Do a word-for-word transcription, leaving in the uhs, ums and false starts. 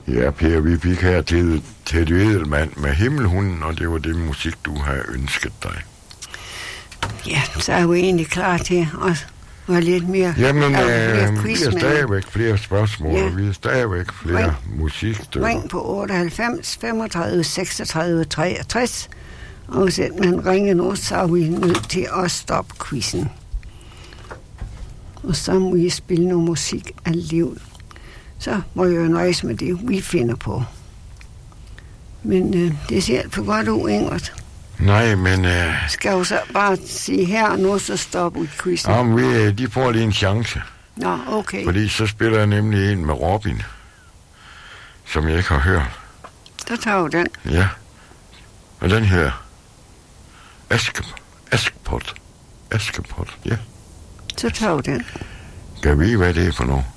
Ja, Per, vi fik her til Teddy Edelmann med Himmelhunden, og det var det musik, du har ønsket dig. Ja, så er vi egentlig klar til at være lidt mere... Jamen, øh, øh, vi har stadigvæk flere spørgsmål, ja. og vi har stadigvæk flere ring, musikstykker. Ring på otteoghalvfems femogtredive seksogtredive treogtres, og hvis man ringer nu, så er vi nødt til at stoppe quizzen. Og så må vi spille noget musik alligevel. Så må jeg jo nøjes med det, vi finder på. Men øh, det ser alt for godt ud, Ingrid. Nej, men... Øh, Skal jo så bare sige her og nu, så stopper vi quizzen. Jamen, vi, de får lige en chance. Nå, okay. Fordi så spiller jeg nemlig en med Robin, som jeg ikke har hørt. Så tager vi den. Ja. Og den her. Askepot. Askepot. Askepot, ja. Så tager vi den. Kan vi vide, hvad det er for noget?